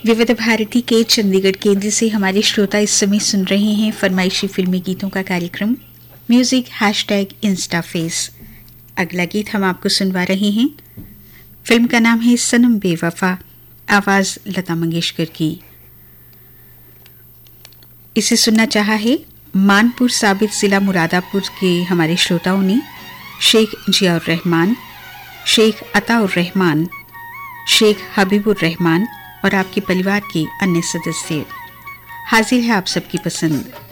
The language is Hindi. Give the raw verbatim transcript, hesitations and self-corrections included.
विविध भारती के चंडीगढ़ केंद्र से हमारे श्रोता इस समय सुन रहे हैं फरमाइशी फिल्मी गीतों का कार्यक्रम म्यूजिक हैशटैग इंस्टाफेस। अगला गीत हम आपको सुनवा रहे हैं। फिल्म का नाम है सनम बेवफा, आवाज लता मंगेशकर की। इसे सुनना चाहा है मानपुर साबित जिला मुरादापुर के हमारे श्रोताओं ने शेख जियाउर रहमान, शेख अताउर रहमान, शेख हबीबुर रहमान और आपके परिवार के अन्य सदस्य। हाजिर है आप सबकी पसंद।